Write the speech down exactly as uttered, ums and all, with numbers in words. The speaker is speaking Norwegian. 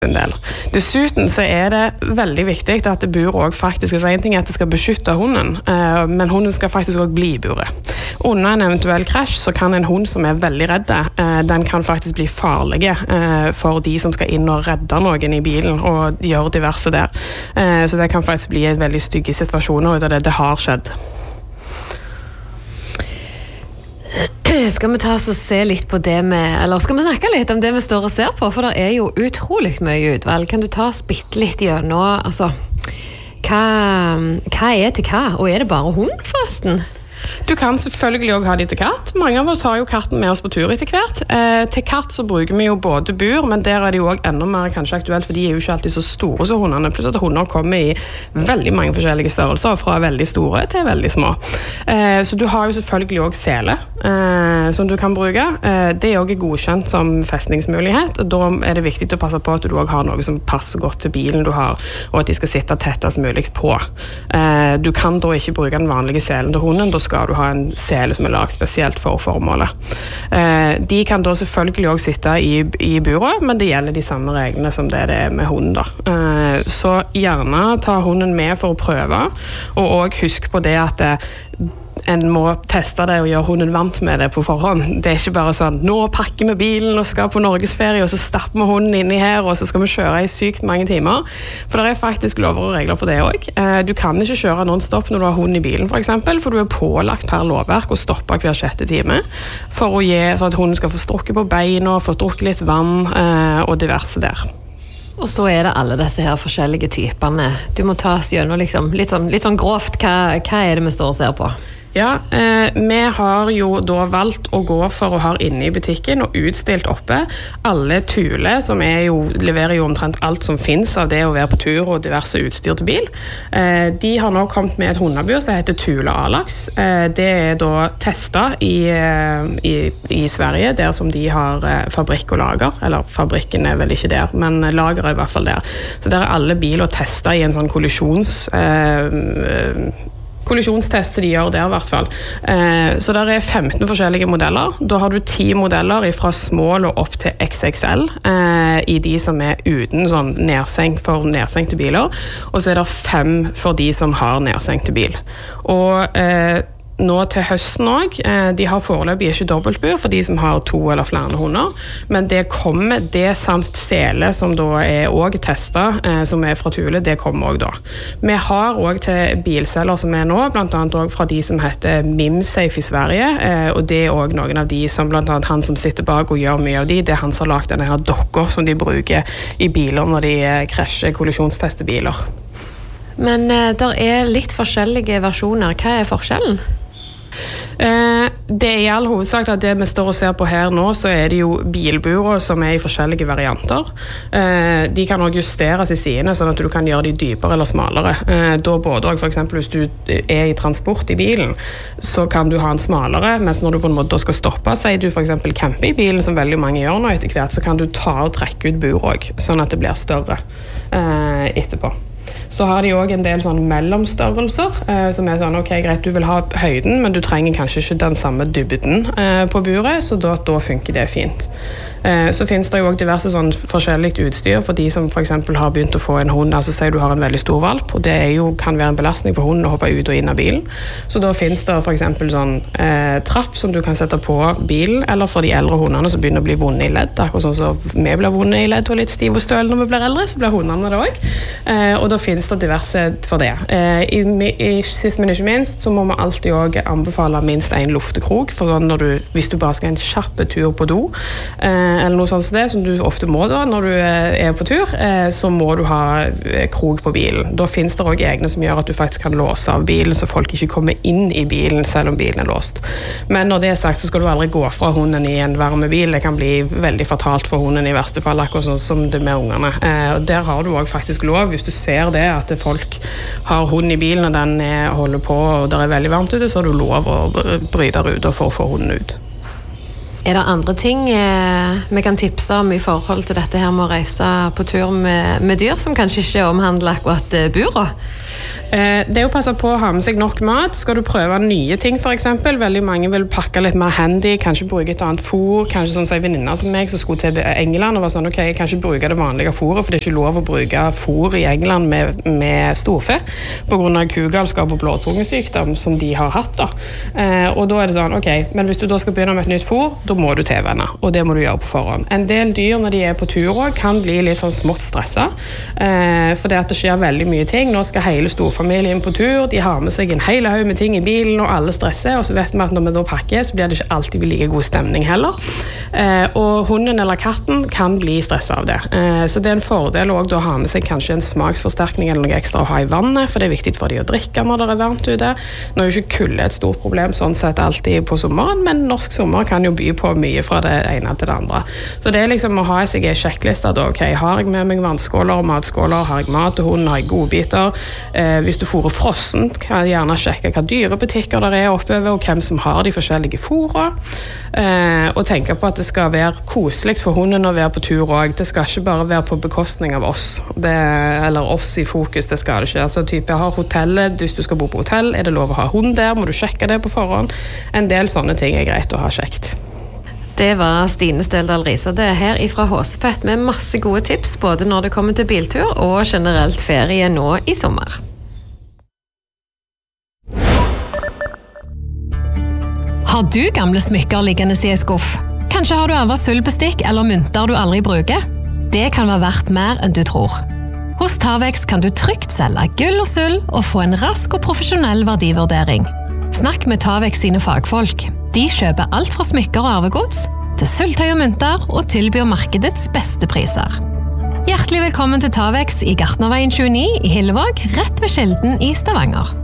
en del. Dessuten så er det veldig viktig at det bur også faktisk, altså en ting er at det skal beskytte hunden, men hunden skal faktisk også bli i buret. Under en eventuell krasj så kan en hund som er veldig redde, den kan faktisk bli farlige for de som skal inn og redde noen i bilen og gjøre diverse der. Så det kan faktisk bli en veldig stygge situasjoner ut av det. Det har skjedd. Skal vi ta oss og se litt på det med, eller skal vi snakke litt om det vi står og ser på, for det er jo utrolig mye utvalg. Kan du ta oss bitte litt gjennom, altså, hva, hva er til hva, og er det bare hund forresten? Du kan selvfølgelig også ha de til katt. Mange av oss har jo katten med oss på tur etter hvert. Eh, til katt så bruker vi jo både bur, men der er det jo også enda mer kanskje aktuelt, for de er jo ikke alltid så store som hundene. Plutselig at hunder kommer i veldig mange forskjellige størrelser, fra veldig store til veldig små. Eh, så du har jo selvfølgelig også sele, eh, som du kan bruke. Eh, det er også godkjent som festningsmulighet, og da er det viktig å passe på at du også har noe som passer godt til bilen du har, og at de skal sitte tettest mulig på. Eh, du kan da ikke bruke den vanlige selen til hunden, da skal du ha en sele som er lagt spesielt for formålet. Eh, de kan da selvfølgelig også sitte i, i buret, men det gjelder de samme reglene som det, det er med hunden da. Eh, så gjerne ta hunden med for å prøve, og også husk på det at det, en må teste det og gjøre hunden vant med det på forhånd. Det er ikke bare sånn, nå pakker vi bilen og skal på Norgesferie, og så stapper vi hunden inni her, og så skal vi kjøre i sykt mange timer. For det er faktisk lover og regler for det også. Du kan ikke kjøre non-stop når du har hund i bilen, for eksempel, for du er pålagt per lovverk å stoppe hver sjette time, for, å gi, for at hunden skal få strukket på beina, få drukket litt vann og diverse der. Og så er det alle disse her forskjellige typerne. Du må ta oss gjennom liksom, litt, sånn, litt sånn grovt, hva, hva er det vi står og ser på? Ja, eh, vi har jo da valgt å gå for å ha inne i butikken og utstilt oppe alle Thule, som er jo, leverer jo omtrent alt som finnes av det å være på tur og diverse utstyr til bil. Eh, de har nå kommet med et hundebur som heter Thule Alax. Eh, det er da testet i, i, i Sverige, der som de har fabrikk og lager, eller fabrikken er vel ikke der, men lager er i hvert fall der. Så der er alle biler testet i en sånn kollisjons... Eh, kollisjonstest de gjør der i hvert fall. Eh, så der er femten forskjellige modeller. Da har du ti modeller fra small og opp til X X L eh, i de som er uten sånn nedsenkt for nedsenkte biler. Og så er det fem for de som har nedsenkte bil. Og eh, nå til høsten også, de har foreløpig ikke dobbeltbur for de som har to eller flere hunder, men det kommer, det samt sele som da er også testet, som er fra Thule, det kommer også da. Vi har også til bilselger som er nå, blant annet også fra de som heter MimSafe i Sverige, og det er også noen av de som, blant annet han som sitter bak og gjør mye av de, det er han som har lagt denne her dokker som de bruker i biler når de krasjer kollisjonstester biler. Men uh, der er litt forskjellige versjoner. Hva er forskjellen? Eh, det er i all hovedsak at det vi står og ser på her nå, så er det jo bilburer som er i forskjellige varianter. Eh, de kan også justeres i sidene, sånn at du kan gjøre de dypere eller smalere. Eh, da både, for eksempel hvis du er i transport i bilen, så kan du ha en smalere, mens når du på en måte skal stoppe, sier du for eksempel campe i bilen, som veldig mange gjør nå etter hvert, så kan du ta og trekke ut bur også, sånn at det blir større eh, etterpå. Så har de også en del sånn mellomstørrelser, eh, som er sånn, ok, greit, du vil ha høyden, men du trenger kanskje ikke den samme dybden eh, på buret, så da, da funker det fint. Eh, så finnes det jo også diverse sånn forskjelligt utstyr for de som for eksempel har begynt å få en hund, altså sier du har en veldig stor valp, og det er jo, kan være en belastning for hunden å hoppe ut og inn av bilen. Så da finnes det for eksempel sånn eh, trapp som du kan sette på bilen, eller for de eldre hundene som begynner å bli vonde i ledd, akkurat sånn som vi blir vonde i ledd og litt stiv og støl når vi blir eldre, så blir hundene det også. Eh, og da finnes det diverse for det. Eh, i, i sist, men ikke minst, så må vi alltid også anbefale minst en luftekrok, for sånn når du, hvis du bare skal en kjappe tur på do, eh, eller noe sånt som det, som du ofte må da, når du er på tur, så må du ha krok på bilen. Da finnes det også egne som gjør at du faktisk kan låse av bilen, så folk ikke kommer inn i bilen selv om bilen er låst. Men når det er sagt, så skal du aldri gå fra hunden i en varme bil. Det kan bli veldig fatalt for hunden i verste fall, akkurat sånn som det med ungene. Og der har du også faktisk lov, hvis du ser det, at folk har hund i bilen, og den holder på, og det er veldig varmt ute, så har du lov å bryte ruter for å få hunden ut. Er det andre ting eh, vi kan tipse om i forhold til dette her med å reise på tur med, med dyr, som kanskje ikke omhandler akkurat eh, buret? Eh, det er å passe på å ha med seg nok mat. Skal du prøve nye ting for eksempel, veldig mange vil pakke litt mer handy, kanskje bruke et annet fôr, kanskje sånn som en venninne som meg som skulle til England og var sånn, ok, jeg kan ikke bruke det vanlige fôret, for det er ikke lov å bruke fôr i England med, med storfe, på grunn av kugalskap og blåtungesykdom som de har hatt da. Eh, og da er det sånn, ok, men hvis du da skal begynne med et nytt fôr, da må du tilvenne, og det må du gjøre på forhånd. En del dyr når de er på tur også, kan bli litt sånn smått stresset, eh, for det at det skjer veldig mye ting. Nå skal hele storfamilien på tur, de har med seg en hel haug med ting i bilen, og alle stresser, og så vet vi at når vi da pakker, så blir det ikke alltid like god stemning heller. Eh, og hunden eller katten kan bli stresset av det. Eh, så det er en fordel også å ha med seg kanskje en smaksforsterkning eller noe ekstra å ha i vannet, for det er viktig for de å drikke når det er varmt ute. Nå er jo ikke kulde et stort problem sånn sett alltid på sommeren, men norsk sommer kan jo by på mye fra det ene til det andre. Så det er liksom å ha seg en sjekkliste da, ok, har jeg med meg vannskåler og matskåler, har jeg mat til hunden, har jeg godbiter. Eh, hvis du fôrer frossent, kan jeg gjerne sjekke hva dyrebutikker der er oppover, og hvem som har de forskjellige fôrene. Eh, og tenke på at det skal være koselig for hunden å være på tur også. Det skal ikke bare være på bekostning av oss, det, eller oss i fokus, det skal det ikke. Altså type, jeg har hotellet, hvis du skal bo på hotell, er det lov å ha hund der, må du sjekke det på forhånd. En del sånne ting er greit å ha sjekt. Det var Stine Støldal Risade her ifra Håsepet med masse gode tips, både når det kommer til biltur og generelt ferie nå i sommer. Har du gamle smykker liggende i en skuff? Kanskje har du arvet sølvbestikk eller mynter du aldri bruker? Det kan være verdt mer enn du tror. Hos Tavex kan du trygt selge gull og sølv og få en rask og profesjonell verdivurdering. Snakk med Tavex sine fagfolk. De kjøper alt fra smykker og arvegods til sølvtøy og mynter og tilbyr markedets beste priser. Hjertelig velkommen til Tavex i Gartnerveien tjueni i Hillevåg, rett ved Skjelden i Stavanger.